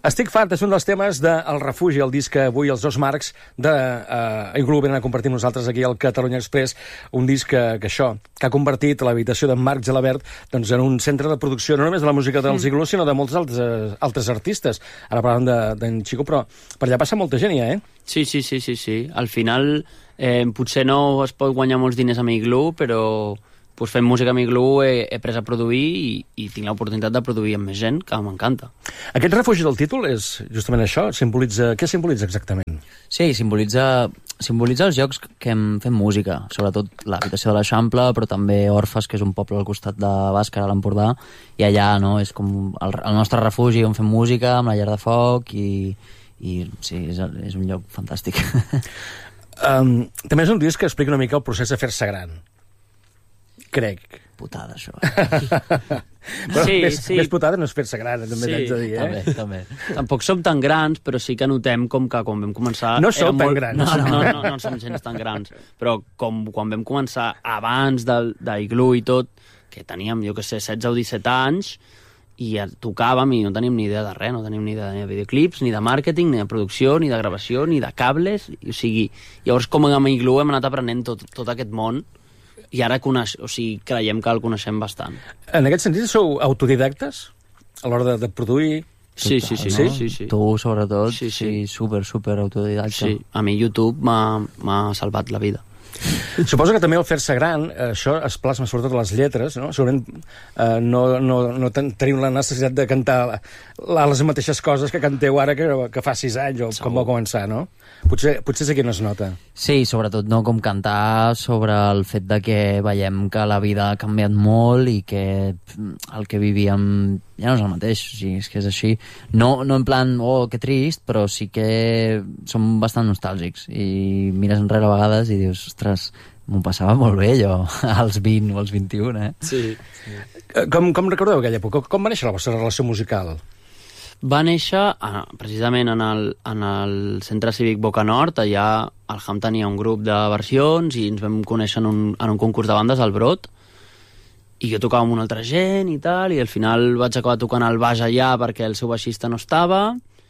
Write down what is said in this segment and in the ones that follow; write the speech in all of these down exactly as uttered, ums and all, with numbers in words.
Estic fart és un dels temes de El Refugi, el disc que avui els dos Marcs de eh, Igloo venen a compartir amb nosaltres aquí al Catalunya Express, un disc que, que això, que ha convertit l'habitació d'en Marc Gelabert doncs, en un centre de producció no només de la música dels Igloo, sinó de molts altres, altres artistes. Ara parlem d'en Chico, però per allà passa molta gent ja, eh? Sí, sí, sí, sí, sí. Al final eh, potser no es pot guanyar molts diners amb Igloo, però pues fent música amb Igloo he, he pres a produir i, i tinc l'oportunitat de produir amb més gent, que m'encanta. Aquest refugi del títol és justament això? Simbolitza... Què simbolitza exactament? Sí, simbolitza, simbolitza els llocs que hem fet música, sobretot l'habitació de l'Eixample, però també Orfes, que és un poble al costat de Bàscara, a l'Empordà, i allà no, és com el, el nostre refugi on fem música, amb la llar de foc, i, i sí, és, és un lloc fantàstic. Um, també és un disc que explica una mica el procés de fer-se gran. Crec. Putada, això. Però Sí, més, sí. més putada no és fer-se gran, també Sí, t'haig de dir, eh? També, també. Tampoc som tan grans, però sí que notem com que quan vam començar... No era sou tan molt... grans. No, no, no, no, no som gens tan grans. Però com quan vam començar abans del, d'Igloo i tot, que teníem, jo que sé, setze o disset anys, i tocàvem i no teníem ni idea de res, no teníem ni idea de videoclips, ni de màrqueting, ni de producció, ni de gravació, ni de cables, i, o sigui... Llavors, com amb Igloo hem anat aprenent tot, tot aquest món, i ara coneix, o sigui, creiem que el coneixem bastant. En aquest sentit, sou autodidactes a l'hora de, de produir? Sí, sí, sí, Sí? sí, sí, sí. Tu, sobretot, Sí, sí, sí. sí super, super autodidacta. Sí, a mi YouTube m'ha m'ha salvat la vida. Suposo que també al fer-se gran, eh, això es plasma sobretot a les lletres, no? Segurament eh, no, no, no ten, tenim la necessitat de cantar la, la, les mateixes coses que canteu ara que, que fa sis anys o Segur. com va començar, no? Potser, potser és aquí on es nota. Sí, sobretot no com cantar sobre el fet de que veiem que la vida ha canviat molt i que el que vivíem ja no és el mateix, o sigui, és que és així. No, no en plan, oh, que trist, però sí que som bastant nostàlgics i mires enrere a vegades i dius, ostres, m'ho passava molt bé jo als vint o als vint-i-un, eh? Sí. Eh, Com, com recordeu aquella època? Com va néixer la vostra relació musical? Va néixer ah, precisament en el, en el Centre Cívic Boca Nord. Allà el Ham tenia un grup de versions i ens vam conèixer en un, en un concurs de bandes al Brot, i jo tocava amb una altra gent i tal, i al final vaig acabar tocant el baix allà perquè el seu baixista no estava,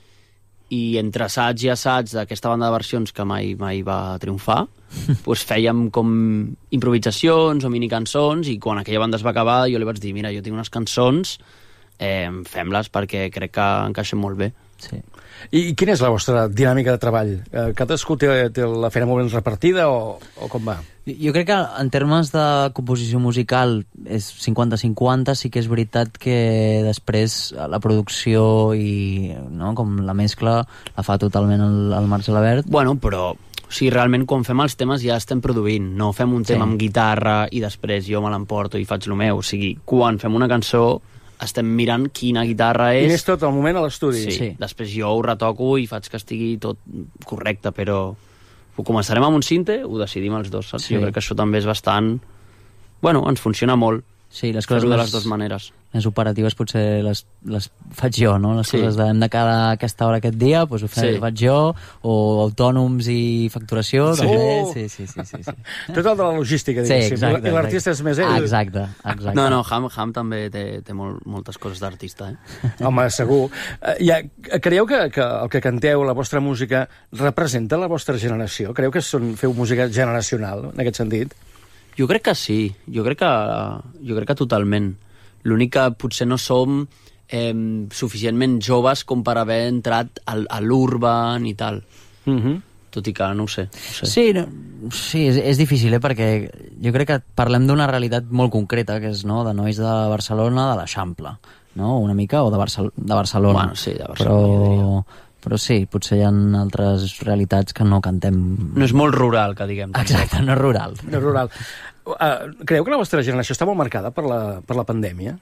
i entre assaig i assaig d'aquesta banda de versions que mai, mai va triomfar, doncs fèiem com improvisacions o minicançons, i quan aquella banda es va acabar jo li vaig dir, mira, jo tinc unes cançons, eh, fem-les perquè crec que encaixen molt bé. Sí. I, I quina és la vostra dinàmica de treball? Eh, cadascú té, té la feina molt ben repartida o, o com va? Jo crec que en termes de composició musical és cinquanta cinquanta, sí que és veritat que després la producció i no, com la mescla la fa totalment el, el Marc Gelabert. Bueno, però o sigui, realment quan fem els temes ja estem produint, no fem un tema Sí. amb guitarra i després jo me l'emporto i faig el meu. O sigui, quan fem una cançó estem mirant quina guitarra I és. és tot el moment a l'estudi. Sí, Sí. després jo ho retoco i faig que estigui tot correcte, però ho començarem amb un cinte, ho decidim els dos, saps? Sí. Jo crec que això també és bastant... Bueno, ens funciona molt. Sí, les coses Fer-ho de més- les dues maneres. Més operatives potser les, les faig jo, no? Les Sí. coses de hem de quedar a aquesta hora aquest dia, doncs ho fe, Sí. faig jo, o autònoms i facturació, Sí. també. Oh! Sí, sí, sí, sí, sí. Tot el de la logística, Sí, diguéssim. exacte, I l'artista és més ell. Exacte, exacte. No, no, Ham, Ham també té, té molt, moltes coses d'artista, eh? Home, segur. Eh, ja, creieu que, que el que canteu, la vostra música, representa la vostra generació? Creieu que són, feu música generacional, en aquest sentit? Jo crec que sí, jo crec que, jo crec que totalment. L'únic que potser no som eh, suficientment joves com per haver entrat al, a l'urban i tal. Mhm. Uh -huh. Tot i que no ho sé. No ho sé. Sí, no, sí és, és difícil, eh, perquè jo crec que parlem d'una realitat molt concreta, que és no, de nois de Barcelona, de l'Eixample, no? Una mica, o de, Barcel de Barcelona. Bueno, sí, de Barcelona, jo diria. Però, però sí, potser hi ha altres realitats que no cantem... No és molt rural, que diguem. Exacte, no és rural. No rural. Uh, creieu que la vostra generació està molt marcada per la, per la pandèmia?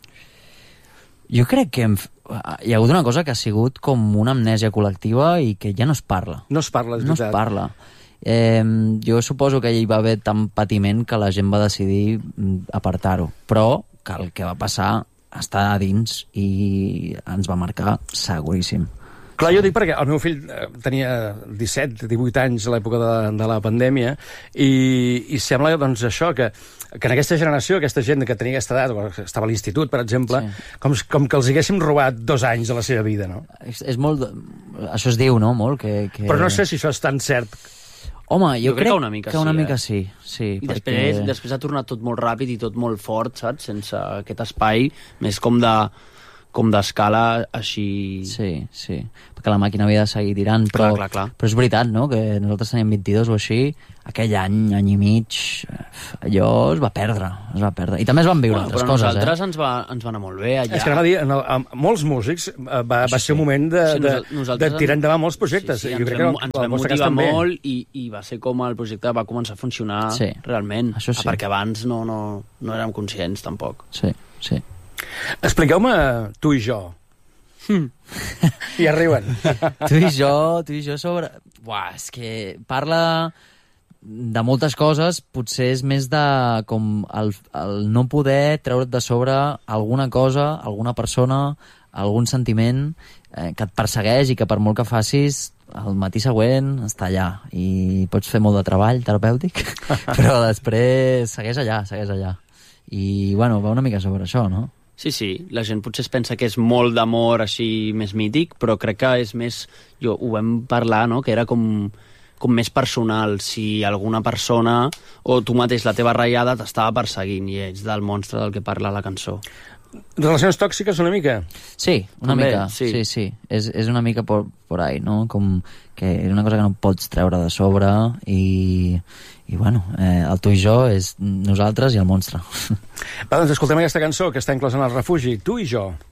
Jo crec que hem, hi ha hagut una cosa que ha sigut com una amnèsia col·lectiva i que ja no es parla. No es parla, és No es veritat. parla. Eh, jo suposo que hi va haver tant patiment que la gent va decidir mm, apartar-ho. Però que el que va passar està a dins i ens va marcar seguríssim. Clar, jo dic perquè el meu fill tenia disset, divuit anys a l'època de, de la pandèmia i, i sembla, doncs, això, que, que en aquesta generació, aquesta gent que tenia aquesta edat, o que estava a l'institut, per exemple, sí. com, com que els haguéssim robat dos anys de la seva vida, no? És, és molt... Això es diu, no?, molt, que, que... Però no sé si això és tan cert. Home, jo, jo crec, crec que una mica que una sí, mica eh? sí, sí. I perquè... després, després ha tornat tot molt ràpid i tot molt fort, saps? Sense aquest espai, més com de com d'escala així... Sí, sí, perquè la màquina havia de seguir tirant, però, clar, clar, clar. però és veritat, no?, que nosaltres teníem vint-i-dos o així, aquell any, any i mig, allò es va perdre, es va perdre. I també es van viure bueno, altres però coses, nosaltres eh? ens va, ens va anar molt bé allà. És que anava a dir, en el, en molts músics va, va sí, ser un moment de, sí, de, nosaltres de tirar endavant molts projectes. Sí, sí, jo ens crec vam, que ens vam motivar molt i, i va ser com el projecte va començar a funcionar sí, realment. això sí. Perquè abans no, no, no érem conscients, tampoc. Sí, sí. Expliqueu-me tu i jo. Hmm. I arriben. tu i jo, tu i jo sobre... Buah, és que parla de moltes coses, potser és més de com el, el no poder treure't de sobre alguna cosa, alguna persona, algun sentiment eh, que et persegueix i que per molt que facis el matí següent està allà i pots fer molt de treball terapèutic però després segueix allà, segueix allà i bueno, va una mica sobre això, no? Sí, sí, la gent potser es pensa que és molt d'amor així més mític, però crec que és més... Jo, ho vam parlar, no?, que era com, com més personal. Si alguna persona o tu mateix, la teva ratllada, t'estava perseguint i ets del monstre del que parla la cançó. Relacions tòxiques una mica? Sí, una També, mica, sí, sí, sí. És, és una mica por, por ahí, no? Com que és una cosa que no pots treure de sobre i, i bueno, eh, el tu i jo és nosaltres i el monstre. Va, doncs escoltem aquesta cançó que està inclosa en el refugi, Tu i jo.